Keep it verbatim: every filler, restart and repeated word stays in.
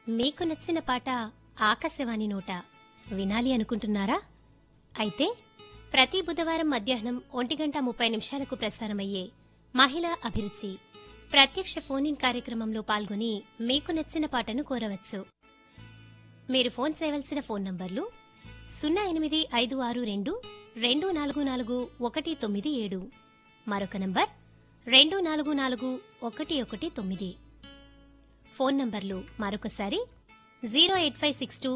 మీకు నచ్చిన పాట ఆకాశవాణి నోట వినాలి అనుకుంటున్నారా? అయితే ప్రతి బుధవారం మధ్యాహ్నం ఒంటి గంట ముప్పై నిమిషాలకు ప్రసారమయ్యే మహిళా అభిరుచి ప్రత్యక్ష ఫోన్ ఇన్ కార్యక్రమంలో పాల్గొని మీకు నచ్చిన పాటను కోరవచ్చు. మీరు ఫోన్ చేయవలసిన ఫోన్ నంబర్లు సున్నా ఎనిమిది ఐదు ఆరు రెండు రెండు నాలుగు నాలుగు ఒకటి తొమ్మిది ఏడు, మరొక నంబర్ రెండు నాలుగు నాలుగు ఒకటి ఒకటి తొమ్మిది. ఫోన్ నంబర్లు మరొకసారి zero eight five six two